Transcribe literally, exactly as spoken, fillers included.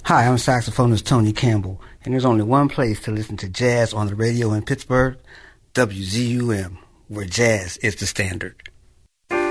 Hi, I'm saxophonist Tony Campbell, and there's only one place to listen to jazz on the radio in Pittsburgh, W Z U M, where jazz is the standard.